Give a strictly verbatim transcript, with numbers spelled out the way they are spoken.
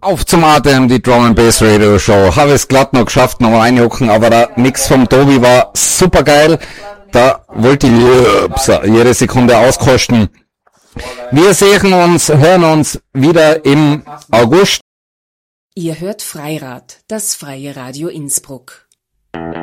Auf zum Atem, die Drum and Bass Radio Show. Habe es glatt noch geschafft, nochmal reinjucken, aber der Mix vom Tobi war super geil. Da wollte ich jede Sekunde auskosten. Wir sehen uns, hören uns wieder im August. Ihr hört Freirad, das freie Radio Innsbruck.